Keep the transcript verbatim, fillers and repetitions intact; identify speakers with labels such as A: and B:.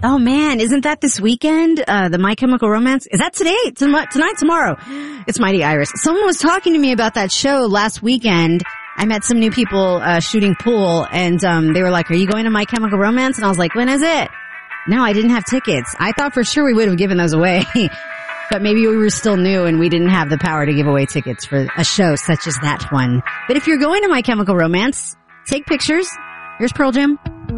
A: Oh man, isn't that this weekend? Uh, the My Chemical Romance? Is that today? Tom- tonight, tomorrow? It's Mighty Iris. Someone was talking to me about that show last weekend. I met some new people, uh, shooting pool, and, um, they were like, are you going to My Chemical Romance? And I was like, when is it? No, I didn't have tickets. I thought for sure we would have given those away. But maybe we were still new and we didn't have the power to give away tickets for a show such as that one. But if you're going to My Chemical Romance, take pictures. Here's Pearl Jam.